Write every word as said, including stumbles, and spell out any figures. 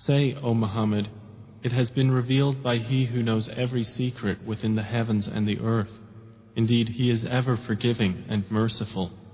Say, O Muhammad, it has been revealed by He who knows every secret within the heavens and the earth. Indeed, He is ever forgiving and merciful.